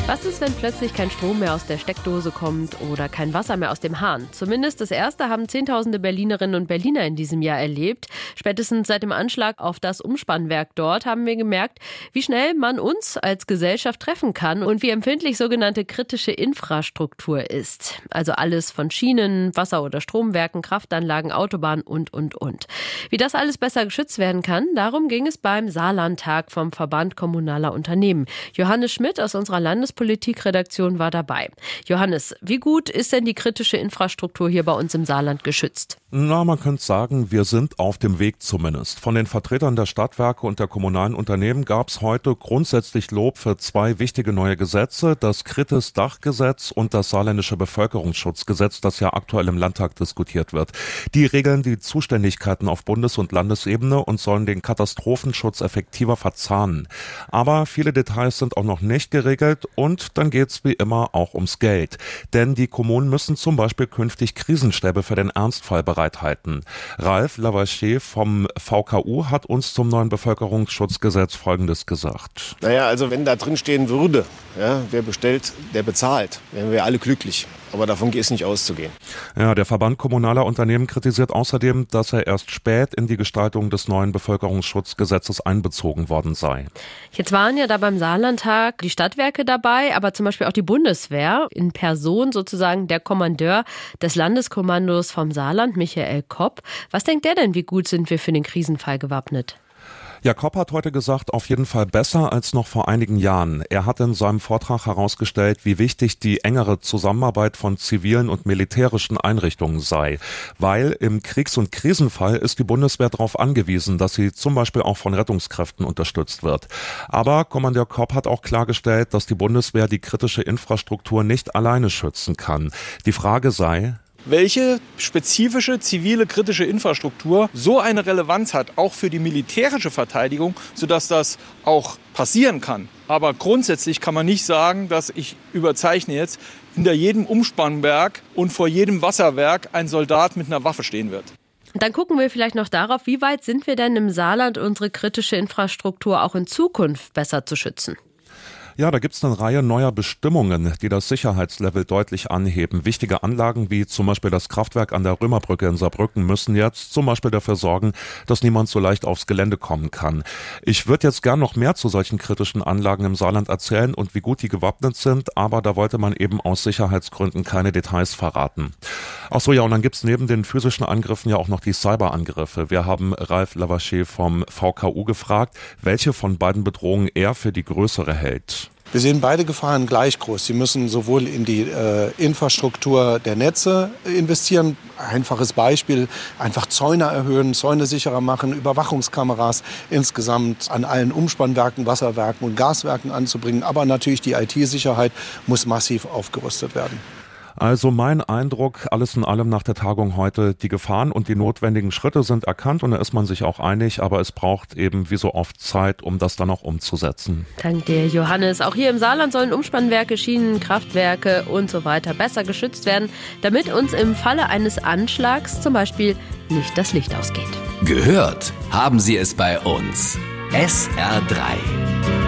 Was ist, wenn plötzlich kein Strom mehr aus der Steckdose kommt oder kein Wasser mehr aus dem Hahn? Zumindest das Erste haben Zehntausende Berlinerinnen und Berliner in diesem Jahr erlebt. Spätestens seit dem Anschlag auf das Umspannwerk dort haben wir gemerkt, wie schnell man uns als Gesellschaft treffen kann und wie empfindlich sogenannte kritische Infrastruktur ist. Also alles von Schienen, Wasser- oder Stromwerken, Kraftanlagen, Autobahnen und. Wie das alles besser geschützt werden kann, darum ging es beim Saarlandtag vom Verband Kommunaler Unternehmen. Johannes Schmidt aus unserer Landespolitikredaktion war dabei. Johannes, wie gut ist denn die kritische Infrastruktur hier bei uns im Saarland geschützt? Na, man könnte sagen, wir sind auf dem Weg zumindest. Von den Vertretern der Stadtwerke und der kommunalen Unternehmen gab es heute grundsätzlich Lob für zwei wichtige neue Gesetze, das Kritis-Dachgesetz und das saarländische Bevölkerungsschutzgesetz, das ja aktuell im Landtag diskutiert wird. Die regeln die Zuständigkeiten auf Bundes- und Landesebene und sollen den Katastrophenschutz effektiver verzahnen. Aber viele Details sind auch noch nicht geregelt und dann geht's wie immer auch ums Geld. Denn die Kommunen müssen zum Beispiel künftig Krisenstäbe für den Ernstfall bereithalten. Ralf Lavachier vom VKU hat uns zum neuen Bevölkerungsschutzgesetz Folgendes gesagt. Naja, also wenn da drin stehen würde, ja, wer bestellt, der bezahlt, wären wir alle glücklich. Aber davon ist nicht auszugehen. Ja, der Verband Kommunaler Unternehmen kritisiert außerdem, dass er erst spät in die Gestaltung des neuen Bevölkerungsschutzgesetzes einbezogen worden sei. Jetzt waren ja da beim Saarlandtag die Stadtwerke dabei, aber zum Beispiel auch die Bundeswehr, in Person sozusagen der Kommandeur des Landeskommandos vom Saarland, Michael Kopp. Was denkt der denn, wie gut sind wir für den Krisenfall gewappnet? Ja, Kopp hat heute gesagt, auf jeden Fall besser als noch vor einigen Jahren. Er hat in seinem Vortrag herausgestellt, wie wichtig die engere Zusammenarbeit von zivilen und militärischen Einrichtungen sei. Weil im Kriegs- und Krisenfall ist die Bundeswehr darauf angewiesen, dass sie zum Beispiel auch von Rettungskräften unterstützt wird. Aber Kommandeur Kopp hat auch klargestellt, dass die Bundeswehr die kritische Infrastruktur nicht alleine schützen kann. Die Frage sei: Welche spezifische zivile kritische Infrastruktur so eine Relevanz hat, auch für die militärische Verteidigung, sodass das auch passieren kann. Aber grundsätzlich kann man nicht sagen, dass ich überzeichne jetzt, hinter jedem Umspannwerk und vor jedem Wasserwerk ein Soldat mit einer Waffe stehen wird. Dann gucken wir vielleicht noch darauf, wie weit sind wir denn im Saarland, unsere kritische Infrastruktur auch in Zukunft besser zu schützen? Ja, da gibt's eine Reihe neuer Bestimmungen, die das Sicherheitslevel deutlich anheben. Wichtige Anlagen wie zum Beispiel das Kraftwerk an der Römerbrücke in Saarbrücken müssen jetzt zum Beispiel dafür sorgen, dass niemand so leicht aufs Gelände kommen kann. Ich würde jetzt gern noch mehr zu solchen kritischen Anlagen im Saarland erzählen und wie gut die gewappnet sind, aber da wollte man eben aus Sicherheitsgründen keine Details verraten. Ach so, ja, und dann gibt's neben den physischen Angriffen ja auch noch die Cyberangriffe. Wir haben Ralf Lavachier vom VKU gefragt, welche von beiden Bedrohungen er für die größere hält. Wir sehen beide Gefahren gleich groß. Sie müssen sowohl in die Infrastruktur der Netze investieren. Einfaches Beispiel, einfach Zäune erhöhen, Zäune sicherer machen, Überwachungskameras insgesamt an allen Umspannwerken, Wasserwerken und Gaswerken anzubringen. Aber natürlich die IT-Sicherheit muss massiv aufgerüstet werden. Also mein Eindruck, alles in allem nach der Tagung heute, die Gefahren und die notwendigen Schritte sind erkannt und da ist man sich auch einig, aber es braucht eben wie so oft Zeit, um das dann auch umzusetzen. Dank dir, Johannes. Auch hier im Saarland sollen Umspannwerke, Schienen, Kraftwerke und so weiter besser geschützt werden, damit uns im Falle eines Anschlags zum Beispiel nicht das Licht ausgeht. Gehört haben Sie es bei uns. SR3.